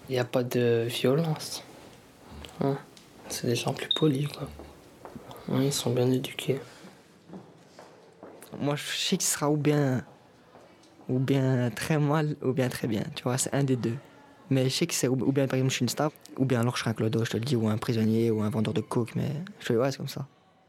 Il n'y a pas de violence. Hein. C'est des gens plus polis, quoi. Hein, ils sont bien éduqués. Moi, je sais que ce sera ou bien très mal, ou bien très bien. Tu vois, c'est un des deux. Mais je sais que c'est ou bien, par exemple, je suis une star, ou bien alors je serai un clodo, je te le dis, ou un prisonnier, ou un vendeur de coke, mais je fais, ouais, c'est comme ça.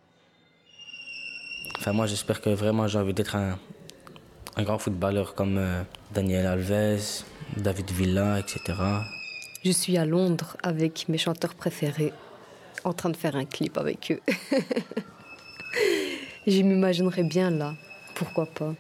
Enfin, moi, j'espère que vraiment j'ai envie d'être un grand footballeur comme Daniel Alves, David Villa, etc. Je suis à Londres avec mes chanteurs préférés, en train de faire un clip avec eux. Je m'imaginerais bien là, pourquoi pas.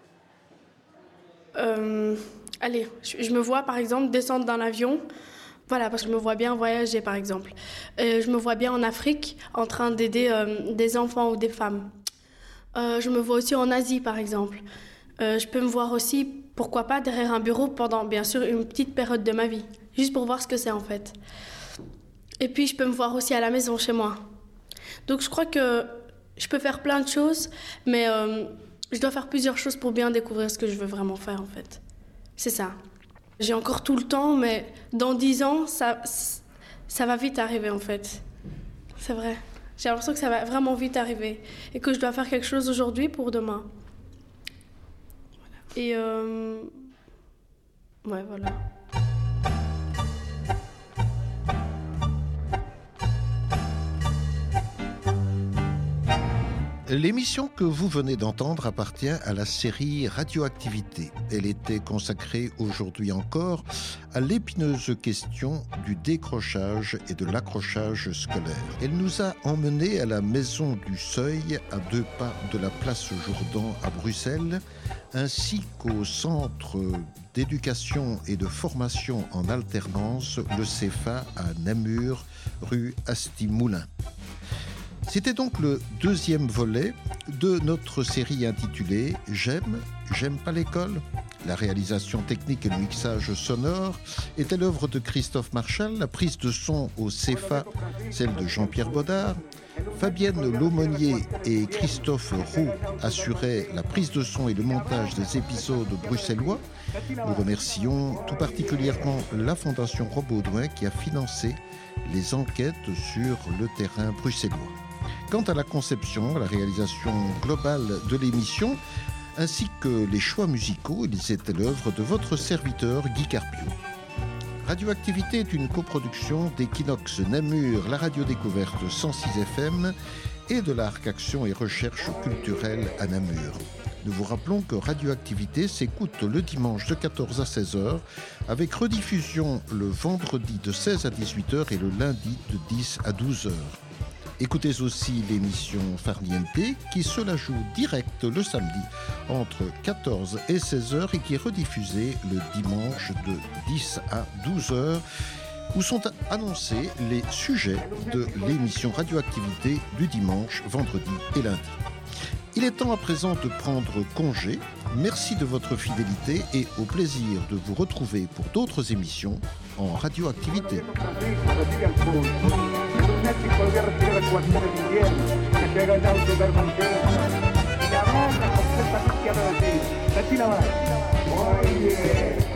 Allez, je me vois par exemple descendre d'un avion, voilà, parce que je me vois bien voyager par exemple. Je me vois bien en Afrique en train d'aider des enfants ou des femmes. Je me vois aussi en Asie par exemple. Je peux me voir aussi, pourquoi pas, derrière un bureau pendant bien sûr une petite période de ma vie, juste pour voir ce que c'est en fait. Et puis je peux me voir aussi à la maison chez moi. Donc je crois que je peux faire plein de choses, mais je dois faire plusieurs choses pour bien découvrir ce que je veux vraiment faire en fait. C'est ça. J'ai encore tout le temps, mais dans 10 ans, ça va vite arriver en fait. C'est vrai. J'ai l'impression que ça va vraiment vite arriver et que je dois faire quelque chose aujourd'hui pour demain. Et ouais, voilà. L'émission que vous venez d'entendre appartient à la série Radioactivité. Elle était consacrée aujourd'hui encore à l'épineuse question du décrochage et de l'accrochage scolaire. Elle nous a emmenés à la Maison du Seuil, à 2 pas de la place Jourdan à Bruxelles, ainsi qu'au Centre d'éducation et de formation en alternance, le CEFA à Namur, rue Asti-Moulin. C'était donc le 2e volet de notre série intitulée « J'aime pas l'école ». La réalisation technique et le mixage sonore était l'œuvre de Christophe Marchal, la prise de son au CEFA, celle de Jean-Pierre Baudard. Fabienne Laumonier et Christophe Roux assuraient la prise de son et le montage des épisodes bruxellois. Nous remercions tout particulièrement la Fondation Robaudouin qui a financé les enquêtes sur le terrain bruxellois. Quant à la conception, la réalisation globale de l'émission, ainsi que les choix musicaux, ils étaient l'œuvre de votre serviteur Guy Carpio. Radioactivité est une coproduction d'Equinox Namur, la radio découverte 106 FM et de l'Arc Action et Recherche culturelle à Namur. Nous vous rappelons que Radioactivité s'écoute le dimanche de 14 à 16h avec rediffusion le vendredi de 16 à 18h et le lundi de 10 à 12h. Écoutez aussi l'émission Farniente qui se la joue direct le samedi entre 14 et 16h et qui est rediffusée le dimanche de 10 à 12h où sont annoncés les sujets de l'émission Radioactivité du dimanche, vendredi et lundi. Il est temps à présent de prendre congé. Merci de votre fidélité et au plaisir de vous retrouver pour d'autres émissions en Radioactivité. México debía recibir las ecuaciones de invierno que se ha ganado Supermantel y la roja completamente a la China va. Muy bien.